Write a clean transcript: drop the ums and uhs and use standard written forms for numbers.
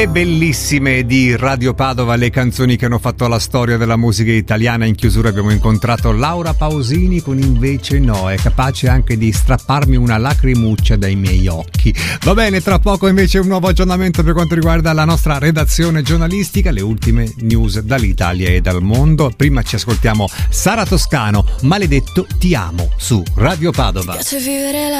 Bellissime di Radio Padova, le canzoni che hanno fatto la storia della musica italiana. In chiusura abbiamo incontrato Laura Pausini con Invece no, è capace anche di strapparmi una lacrimuccia dai miei occhi. Va bene, tra poco invece un nuovo aggiornamento per quanto riguarda la nostra redazione giornalistica, le ultime news dall'Italia e dal mondo. Prima ci ascoltiamo Sara Toscano, Maledetto ti amo, su Radio Padova. Piace vivere la